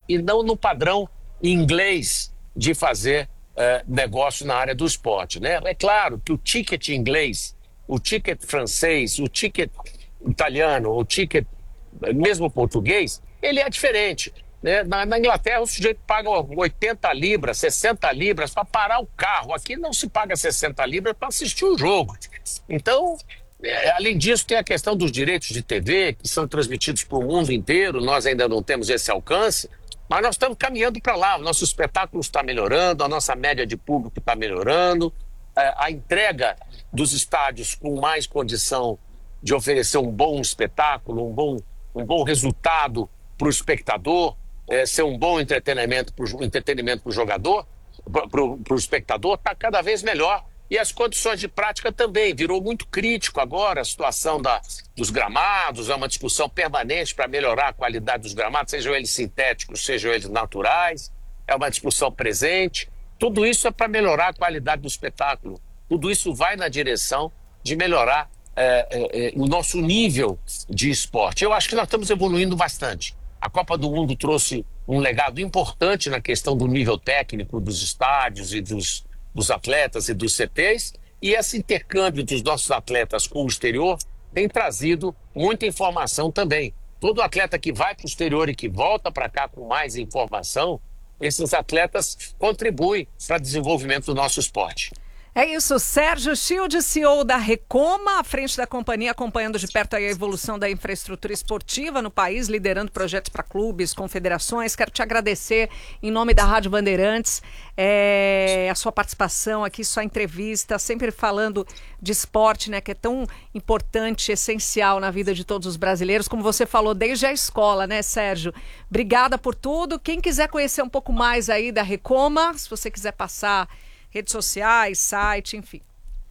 e não no padrão inglês de fazer negócio na área do esporte, né? É claro que o ticket inglês, o ticket francês, o ticket italiano, o ticket mesmo português, ele é diferente, né? Na Inglaterra o sujeito paga 80 libras, 60 libras para parar o carro. Aqui não se paga 60 libras para assistir o jogo. Então, além disso, tem a questão dos direitos de TV, que são transmitidos para o mundo inteiro. Nós ainda não temos esse alcance, mas nós estamos caminhando para lá. O nosso espetáculo está melhorando, a nossa média de público está melhorando, a entrega dos estádios com mais condição de oferecer um bom espetáculo, um bom resultado para o espectador, ser um bom entretenimento para o jogador, para o espectador, está cada vez melhor. E as condições de prática também. Virou muito crítico agora a situação dos gramados, é uma discussão permanente para melhorar a qualidade dos gramados, sejam eles sintéticos, sejam eles naturais, é uma discussão presente. Tudo isso é para melhorar a qualidade do espetáculo. Tudo isso vai na direção de melhorar o nosso nível de esporte. Eu acho que nós estamos evoluindo bastante. A Copa do Mundo trouxe um legado importante na questão do nível técnico dos estádios e dos atletas e dos CTs, e esse intercâmbio dos nossos atletas com o exterior tem trazido muita informação também. Todo atleta que vai para o exterior e que volta para cá com mais informação, esses atletas contribuem para o desenvolvimento do nosso esporte. É isso, Sérgio Schild, CEO da Recoma, à frente da companhia, acompanhando de perto a evolução da infraestrutura esportiva no país, liderando projetos para clubes, confederações. Quero te agradecer em nome da Rádio Bandeirantes, a sua participação aqui, sua entrevista, sempre falando de esporte, né, que é tão importante, essencial na vida de todos os brasileiros, como você falou, desde a escola, né, Sérgio? Obrigada por tudo. Quem quiser conhecer um pouco mais aí da Recoma, se você quiser passar redes sociais, site, enfim.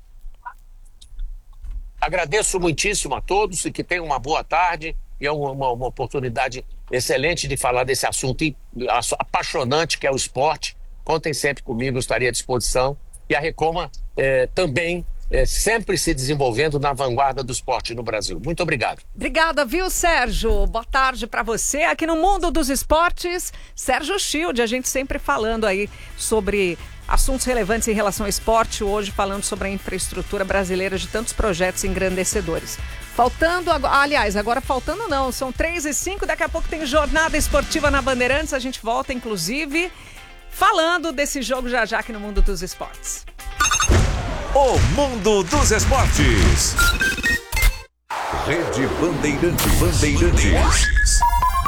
Agradeço muitíssimo a todos e que tenham uma boa tarde. E é uma oportunidade excelente de falar desse assunto apaixonante que é o esporte. Contem sempre comigo, eu estarei à disposição. E a Recoma também sempre se desenvolvendo na vanguarda do esporte no Brasil. Muito obrigado. Obrigada, viu, Sérgio? Boa tarde para você. Aqui no Mundo dos Esportes, Sérgio Schild, a gente sempre falando aí sobre assuntos relevantes em relação ao esporte, hoje falando sobre a infraestrutura brasileira de tantos projetos engrandecedores. Agora faltando não, são 3h05, daqui a pouco tem jornada esportiva na Bandeirantes, a gente volta inclusive falando desse jogo já aqui no Mundo dos Esportes. O Mundo dos Esportes. Rede Bandeirantes.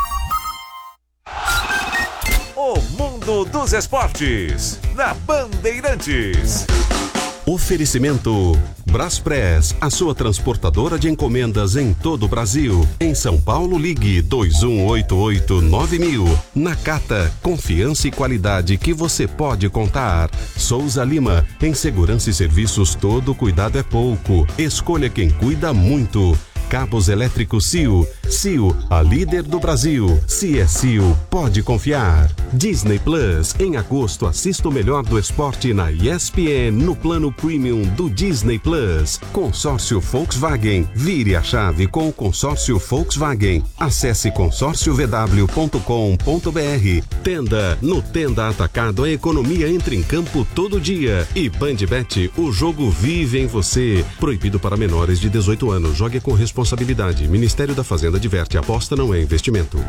O Mundo dos Esportes, na Bandeirantes. Oferecimento Braspress, a sua transportadora de encomendas em todo o Brasil. Em São Paulo, ligue 2188-9000. Nakata, confiança e qualidade que você pode contar. Souza Lima, em segurança e serviços todo cuidado é pouco. Escolha quem cuida muito. Cabos elétricos CIO. CIO, a líder do Brasil. Se é CIO, pode confiar. Disney Plus. Em agosto, assista o melhor do esporte na ESPN no plano premium do Disney Plus. Consórcio Volkswagen. Vire a chave com o consórcio Volkswagen. Acesse consórciovw.com.br. Tenda. No Tenda Atacado, a economia entra em campo todo dia. E Bandbet, o jogo vive em você. Proibido para menores de 18 anos. Jogue com responsabilidade. Ministério da Fazenda adverte, aposta não é investimento.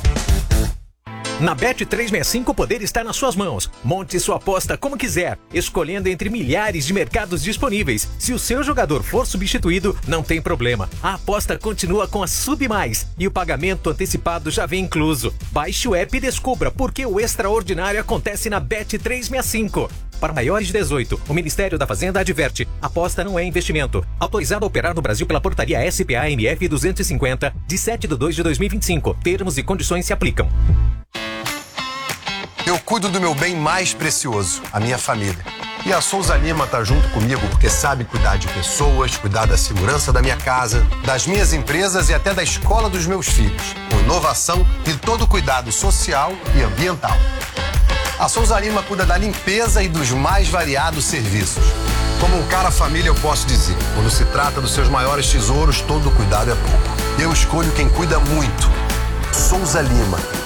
Na Bet365 o poder está nas suas mãos. Monte sua aposta como quiser, escolhendo entre milhares de mercados disponíveis. Se o seu jogador for substituído, não tem problema. A aposta continua com a Sub Mais e o pagamento antecipado já vem incluso. Baixe o app e descubra por que o extraordinário acontece na Bet365. Para maiores de 18, o Ministério da Fazenda adverte: aposta não é investimento. Autorizado a operar no Brasil pela portaria SPA-MF 250, de 7/2/2025. Termos e condições se aplicam. Eu cuido do meu bem mais precioso, a minha família. E a Souza Lima tá junto comigo porque sabe cuidar de pessoas, cuidar da segurança da minha casa, das minhas empresas e até da escola dos meus filhos. Com inovação e todo cuidado social e ambiental. A Souza Lima cuida da limpeza e dos mais variados serviços. Como um cara família, eu posso dizer, quando se trata dos seus maiores tesouros, todo cuidado é pouco. Eu escolho quem cuida muito. Souza Lima.